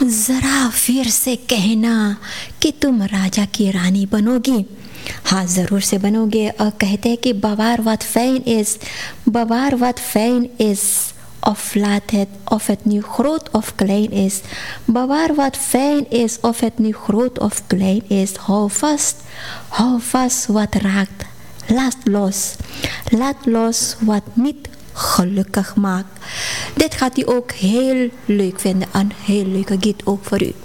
जरा फिर से कहना कि तुम राजा की रानी बनोगी. हाँ, ज़रूर से बनोगे. और कहते हैं कि bewaar wat fijn is of laat het, of het nu groot of klein is. Bewaar wat fijn is, of het nu groot of klein is. Hou vast wat raakt. Laat los wat niet gelukkig maakt. Dit gaat u ook heel leuk vinden. Een heel leuke giet ook voor u.